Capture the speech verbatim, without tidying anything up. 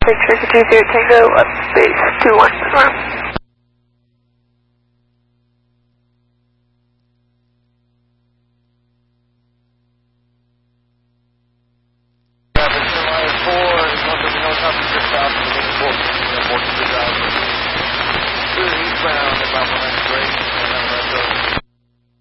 Victor two zero Tango, up space two one, confirm.